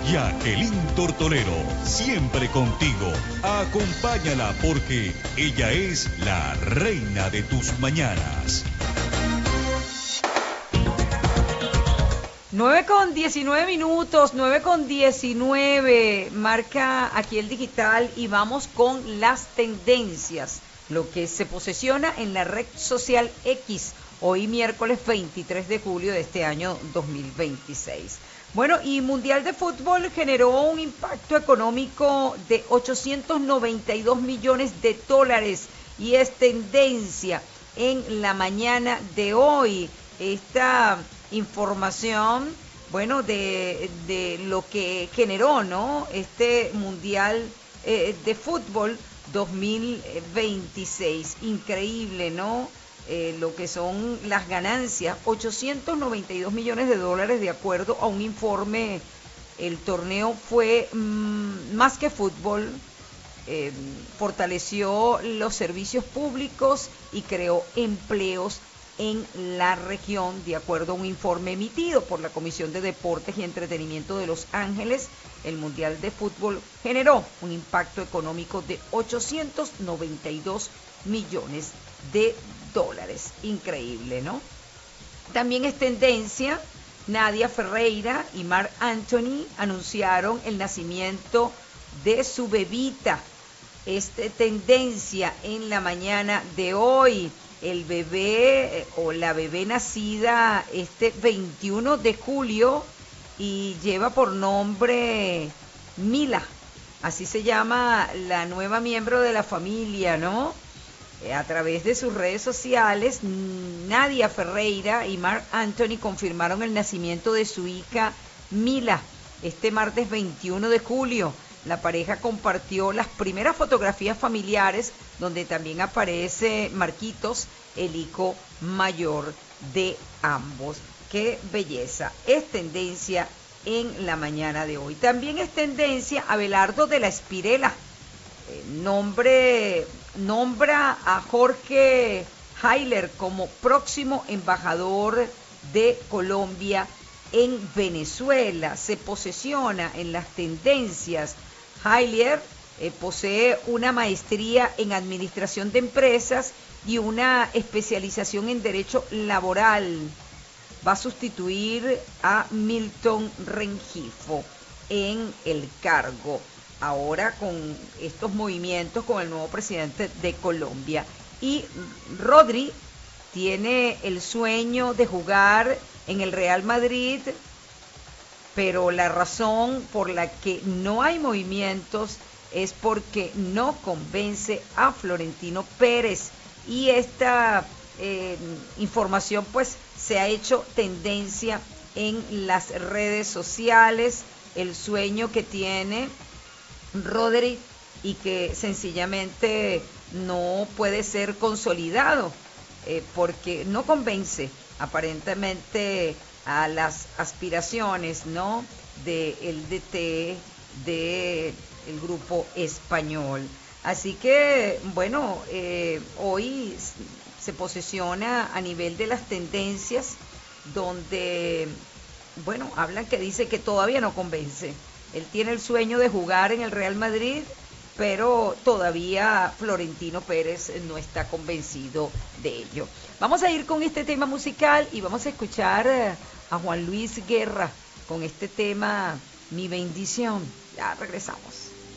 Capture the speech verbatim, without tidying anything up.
Jacqueline Tortolero, siempre contigo. Acompáñala porque ella es la reina de tus mañanas. nueve con diecinueve minutos, nueve con diecinueve, marca aquí el digital y vamos con las tendencias, lo que se posesiona en la red social X, hoy miércoles veintitrés de julio de este año dos mil veintiséis. Bueno, y Mundial de Fútbol generó un impacto económico de ochocientos noventa y dos millones de dólares y es tendencia en la mañana de hoy. Esta información, bueno, de, de lo que generó, ¿no?, este Mundial eh, de Fútbol dos mil veintiséis. Increíble, ¿no?, eh, lo que son las ganancias, ochocientos noventa y dos millones de dólares de acuerdo a un informe. El torneo fue mmm, más que fútbol, eh, fortaleció los servicios públicos y creó empleos en la región, de acuerdo a un informe emitido por la Comisión de Deportes y Entretenimiento de Los Ángeles. El Mundial de Fútbol generó un impacto económico de ochocientos noventa y dos millones de dólares. Increíble, ¿no? También es tendencia, Nadia Ferreira y Marc Anthony anunciaron el nacimiento de su bebita. Es tendencia en la mañana de hoy. El bebé o la bebé nacida este veintiuno de julio y lleva por nombre Mila. Así se llama la nueva miembro de la familia, ¿no? A través de sus redes sociales, Nadia Ferreira y Marc Anthony confirmaron el nacimiento de su hija Mila este martes veintiuno de julio. La pareja compartió las primeras fotografías familiares donde también aparece Marquitos, el hijo mayor de ambos. ¡Qué belleza! Es tendencia en la mañana de hoy. También es tendencia Abelardo de la Espirela. Eh, nombre, nombra a Jorge Hayler como próximo embajador de Colombia en Venezuela. Se posesiona en las tendencias. Hayler eh, posee una maestría en administración de empresas y una especialización en derecho laboral. Va a sustituir a Milton Rengifo en el cargo, ahora con estos movimientos con el nuevo presidente de Colombia. Y Rodri tiene el sueño de jugar en el Real Madrid, pero la razón por la que no hay movimientos es porque no convence a Florentino Pérez. Y esta eh, información pues se ha hecho tendencia en las redes sociales, el sueño que tiene Rodri y que sencillamente no puede ser consolidado eh, porque no convence aparentemente a las aspiraciones, ¿no?, del D T del grupo español. Así que, bueno, eh, hoy se posesiona a nivel de las tendencias donde, bueno, hablan que dice que todavía no convence. Él tiene el sueño de jugar en el Real Madrid, pero todavía Florentino Pérez no está convencido de ello. Vamos a ir con este tema musical y vamos a escuchar a Juan Luis Guerra con este tema Mi Bendición. Ya regresamos.